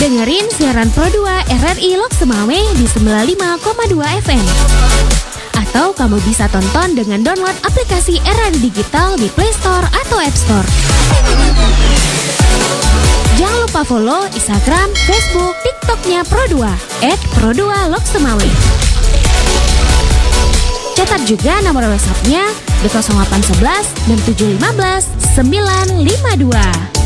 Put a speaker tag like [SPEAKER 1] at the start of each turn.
[SPEAKER 1] Dengerin siaran Pro 2 RRI Lok Semawe di 95,2 FM. Atau kamu bisa tonton dengan download aplikasi RRI Digital di Play Store atau App Store. Jangan lupa follow Instagram, Facebook, TikToknya Pro 2 @Pro2 Lok Semawe. Catat juga nomor WhatsAppnya di 0811 dan 715 952.